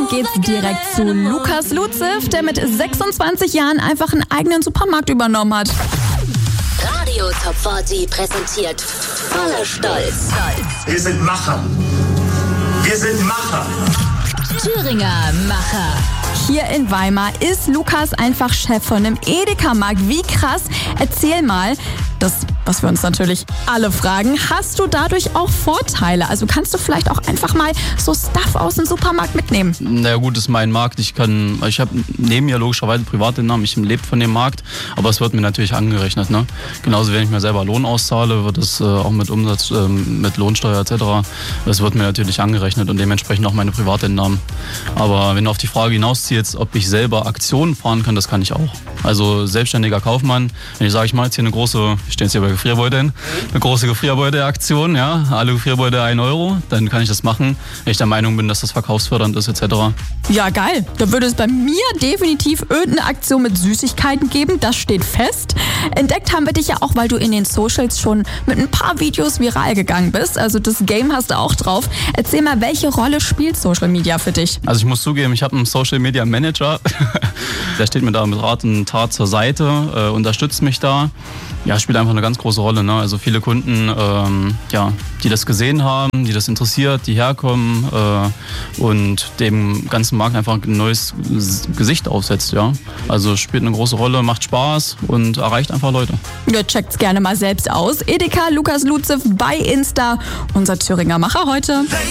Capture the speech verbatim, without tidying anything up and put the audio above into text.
geht's direkt zu Lukas Luzev, der mit sechsundzwanzig Jahren einfach einen eigenen Supermarkt übernommen hat. Radio Top vierzig präsentiert voller Stolz. Wir sind Macher. Wir sind Macher. Thüringer Macher. Hier in Weimar ist Lukas einfach Chef von einem Edeka-Markt. Wie krass. Erzähl mal, das, was wir uns natürlich alle fragen, hast du dadurch auch Vorteile? Also kannst du vielleicht auch einfach mal so Stuff aus dem Supermarkt mitnehmen? Na ja, gut, das ist mein Markt. Ich kann, ich habe neben mir logischerweise privat den Namen, ich lebe von dem Markt, aber es wird mir natürlich angerechnet. Ne? Genauso, wenn ich mir selber Lohn auszahle, wird es äh, auch mit Umsatz, äh, mit Lohnsteuer et cetera. Das wird mir natürlich angerechnet und dementsprechend auch meine Privatentnahmen. Aber wenn du auf die Frage hinausziehst, ob ich selber Aktionen fahren kann, das kann ich auch. Also selbstständiger Kaufmann, wenn ich sage, ich mache jetzt hier eine große, ich stehe jetzt hier bei Gefrierbeuteln, eine große Gefrierbeutel-Aktion, ja, alle Gefrierbeutel ein Euro, dann kann ich das machen, wenn ich der Meinung bin, dass das verkaufsfördernd ist et cetera. Ja, geil. Da würde es bei mir definitiv irgendeine Aktion mit Süßigkeiten geben, das steht fest. Entdeckt haben wir dich ja auch, weil du in den Socials schon mit ein paar Videos viral gegangen bist. Also das Game hast du auch drauf. Erzähl mal, welche Rolle spielt Social Media für dich? Also ich muss zugeben, ich habe einen Social Media Manager, der steht mir da mit Rat und Tat zur Seite, äh, unterstützt mich da. Ja, spielt einfach eine ganz große Rolle. Ne? Also viele Kunden, ähm, ja, die das gesehen haben, die das interessiert, die herkommen äh, und dem ganzen Markt einfach ein neues Gesicht aufsetzt. Ja? Also spielt eine große Rolle, macht Spaß und erreicht einfach Leute. Ja, checkt's gerne mal selbst aus. Edeka Lukas Luzev bei Insta, unser Thüringer Macher heute.